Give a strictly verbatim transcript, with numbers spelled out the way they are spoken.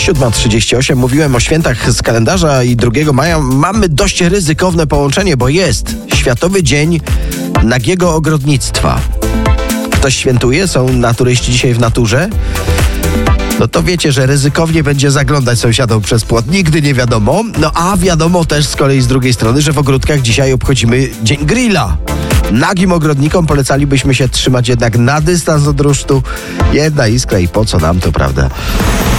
siódma trzydzieści osiem. Mówiłem o świętach z kalendarza i drugiego maja. Mamy dość ryzykowne połączenie, bo jest Światowy Dzień Nagiego Ogrodnictwa. Ktoś świętuje? Są naturyści dzisiaj w naturze? No to wiecie, że ryzykownie będzie zaglądać sąsiadom przez płot. Nigdy nie wiadomo. No a wiadomo też z kolei z drugiej strony, że w ogródkach dzisiaj obchodzimy Dzień Grilla. Nagim ogrodnikom polecalibyśmy się trzymać jednak na dystans od rusztu. Jedna iskra i po co nam to, prawda?